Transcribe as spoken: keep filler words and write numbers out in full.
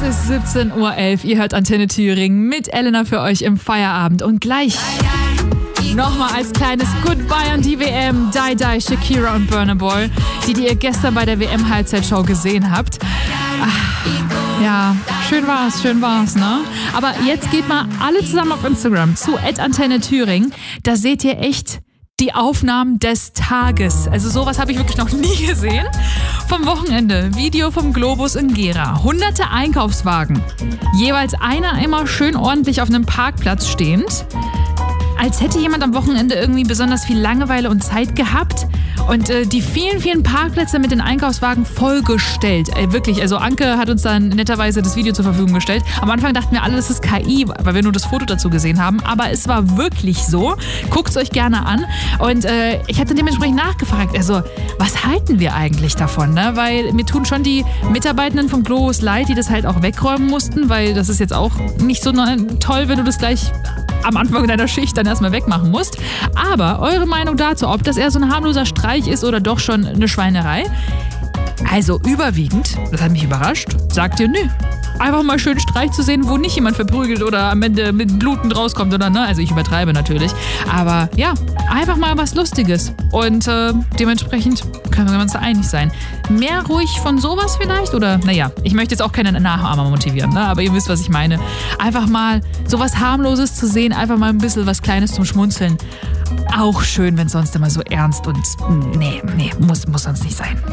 ist siebzehn Uhr elf. Ihr hört Antenne Thüringen mit Elena für euch im Feierabend. Und gleich nochmal als kleines Goodbye an die W M. Die Die, Shakira und Burna Boy, die, die ihr gestern bei der W M-Halbzeitshow gesehen habt. Ach, ja, schön war's, schön war's, ne? Aber jetzt geht mal alle zusammen auf Instagram zu at Antenne Thüringen. Da seht ihr echt die Aufnahmen des Tages. Also sowas habe ich wirklich noch nie gesehen. Vom Wochenende, Video vom Globus in Gera. Hunderte Einkaufswagen. Jeweils einer immer schön ordentlich auf einem Parkplatz stehend. Als hätte jemand am Wochenende irgendwie besonders viel Langeweile und Zeit gehabt und äh, die vielen, vielen Parkplätze mit den Einkaufswagen vollgestellt. Äh, wirklich, also Anke hat uns dann netterweise das Video zur Verfügung gestellt. Am Anfang dachten wir alle, das ist K I, weil wir nur das Foto dazu gesehen haben. Aber es war wirklich so. Guckt es euch gerne an. Und äh, ich hatte dementsprechend nachgefragt, also was halten wir eigentlich davon? Ne? Weil mir tun schon die Mitarbeitenden vom Globus leid, die das halt auch wegräumen mussten, weil das ist jetzt auch nicht so toll, wenn du das gleich am Anfang deiner Schicht dann erstmal wegmachen musst. Aber eure Meinung dazu, ob das eher so ein harmloser Streich ist oder doch schon eine Schweinerei? Also überwiegend, das hat mich überrascht, sagt ihr, nö. Einfach mal schön Streich zu sehen, wo nicht jemand verprügelt oder am Ende mit blutend rauskommt, oder ne? Also ich übertreibe natürlich. Aber ja, einfach mal was Lustiges. Und äh, dementsprechend können wir uns da einig sein. Mehr ruhig von sowas vielleicht? Oder, naja, ich möchte jetzt auch keine Nachahmer motivieren, ne? Aber ihr wisst, was ich meine. Einfach mal sowas Harmloses zu sehen, einfach mal ein bisschen was Kleines zum Schmunzeln. Auch schön, wenn es sonst immer so ernst und nee, nee, muss, muss sonst nicht sein.